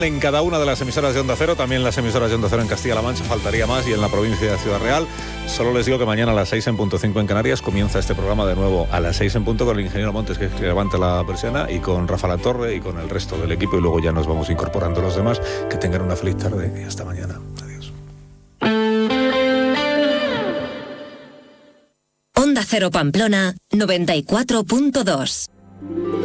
En cada una de las emisoras de Onda Cero, también las emisoras de Onda Cero en Castilla-La Mancha, faltaría más, y en la provincia de Ciudad Real. Solo les digo que mañana a las 6:05 en Canarias comienza este programa de nuevo a las 6 con el ingeniero Montes, que levanta la persiana, y con Rafa La Torre y con el resto del equipo, y luego ya nos vamos incorporando los demás. Que tengan una feliz tarde y hasta mañana. Adiós. Onda Cero Pamplona 94.2.